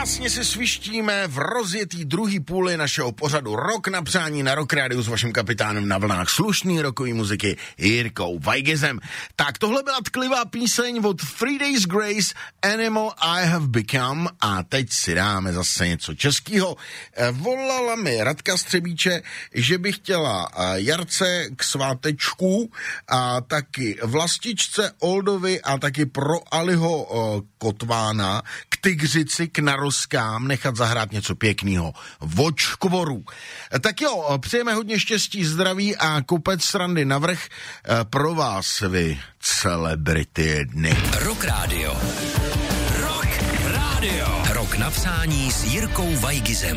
Krásně si svištíme v rozjetý druhý půli našeho pořadu Rok na přání na Rock Rádiu s vaším kapitánem na vlnách slušný rokový muziky Jirkou Weigezem. Tak tohle byla tklivá píseň od 3 Days Grace, Animal I Have Become, a teď si dáme zase něco českýho. Volala mi Radka Střebíče, že by chtěla Jarce k svátečku a taky Vlastičce Oldovi a taky pro Aliho Kotvána k Tygřici, k Narozkám nechat zahrát něco pěkného. Vočkvoru. Tak jo, přejeme hodně štěstí, zdraví a kopec srandy navrch pro vás, vy celebrity dny. Rock Radio. Rock Radio. Rok na přání s Jirkou Weigezem.